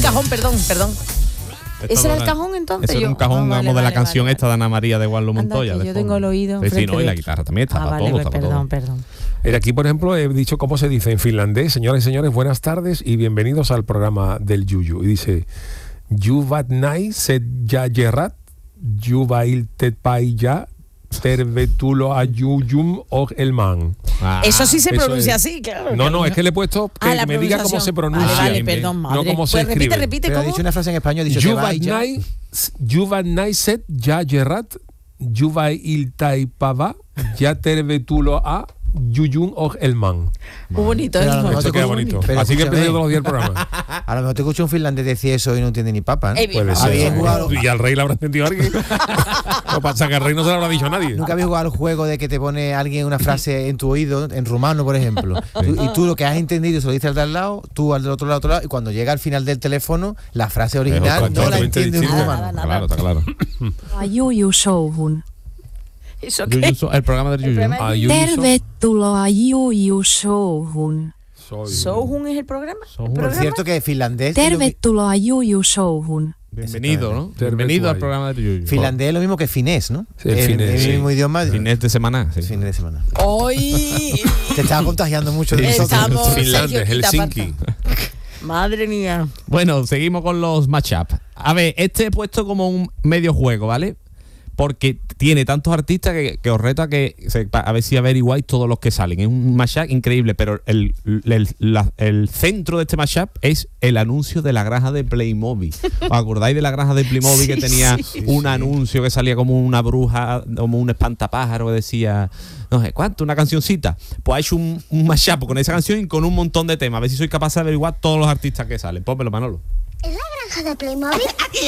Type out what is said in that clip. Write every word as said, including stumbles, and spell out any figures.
cajón, perdón, perdón. ¿Ese era el cajón entonces? Ese era un Yo, cajón, oh, vale, digamos, de la vale, canción vale, esta de Ana María de Juan Lo Montoya. Anda, que de yo fondo. tengo el oído Sí, sí, no, y la enfrente. guitarra también está Ah, para vale, todo, vale, está para perdón, todo. perdón. Eh, Aquí, por ejemplo, he dicho cómo se dice en finlandés. Señoras y señores, buenas tardes y bienvenidos al programa del Yuyu. Y dice, Juvatnai se ya yerrat, Juvail tetpailla, tervetulo a Yuyum o el man. Ah, Eso sí se eso pronuncia es. así, claro. No, no, es que le he puesto que, Ah, la que me diga cómo se pronunciación. pronuncia. Vale, vale, perdón, madre. No cómo se Pues repite, escribe. repite, Pero ha ¿cómo? dicho una frase en español, ha dicho que va y ya. Juvatnai, Juvatnai set ya yerrat, Juvail taipava, ya tervetulo a Yuyum o el man. Muy bonito Pero a lo eso. mejor Eso te queda escucho- bonito. pero Así que escúchame. empecé todos los días el programa. A lo mejor te escucha un finlandés decir eso y no entiende ni papa, ¿no? Eh, bien, Puede ah, ser. bien ¿no? jugado. Y al rey le habrá entendido alguien. Lo pasa que al rey no se lo habrá dicho a nadie. Nunca habéis jugado al juego de que te pone alguien una frase en tu oído, en rumano, por ejemplo. Tú- y tú lo que has entendido se lo dices al de al lado, tú al del otro lado, otro lado, y cuando llega al final del teléfono, la frase original no la completamente entiende un distinta. rumano. Nada, nada. Claro, está claro. Juju-showhun. ¿Eso qué? Yuyu, el programa del El Yuyu. programa Ah, del Yuyu Show. Tervetuloa Juju-showhun. Soy- ¿Sohun es el programa? ¿El Sohun. Por programa? cierto que finlandés es lo mi- Tervetuloa Juju-showhun. Bienvenido, ¿no? Exactamente. Bienvenido al Tervetuloa. programa del Yuyu. finlandés es lo mismo que finés, ¿no? Sí, el el, finés, el sí. mismo idioma. Fines de semana. Sí. Fines de semana. Hoy Te estaba contagiando mucho de nosotros. estamos Finlandia, Sergio, quita Helsinki. pata. Madre mía. Bueno, seguimos con los matchup. A ver, este he puesto como un medio juego, ¿vale? Porque tiene tantos artistas que, que os reto a que se- a ver si averiguáis todos los que salen. Es un mashup increíble, pero el, el, la- el centro de este mashup es el anuncio de la granja de Playmobil. ¿Os acordáis de la granja de Playmobil que tenía un anuncio que salía como una bruja, como un espantapájaro que decía, no sé cuánto, una cancioncita? Pues ha hecho un, un mashup con esa canción y con un montón de temas. A ver si soy capaz de averiguar todos los artistas que salen. Pónmelo, Manolo. ¿Es la granja de Playmobil?